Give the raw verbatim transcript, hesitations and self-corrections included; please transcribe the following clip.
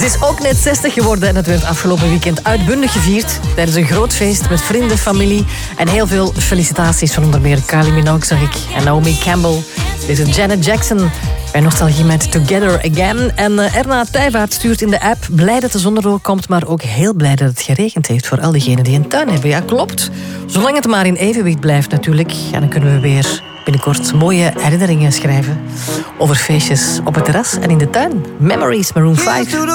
Het is ook net zestig geworden en het werd afgelopen weekend uitbundig gevierd tijdens een groot feest met vrienden, familie en heel veel felicitaties van onder meer Kylie Minogue, zag ik, en Naomi Campbell. Deze Janet Jackson bij Nostalgie met Together Again. En uh, Erna Tijvaart stuurt in de app blij dat de zon er ook komt, maar ook heel blij dat het geregend heeft voor al diegenen die een tuin hebben. Ja, klopt. Zolang het maar in evenwicht blijft natuurlijk. En dan kunnen we weer binnenkort mooie herinneringen schrijven over feestjes op het terras en in de tuin. Memories, Maroon vijf.